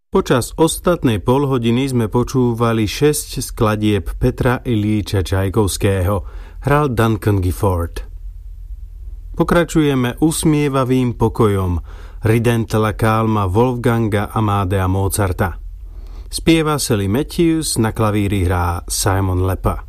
Počas ostatnej polhodiny sme počúvali 6 skladieb Petra Iljiča Čajkovského. Hral Duncan Gifford. Pokračujeme usmievavým pokojom Ridentela Kálma Wolfganga Amadea Mozarta. Spieva Sally Matthews, na klavíri hrá Simon Lepa.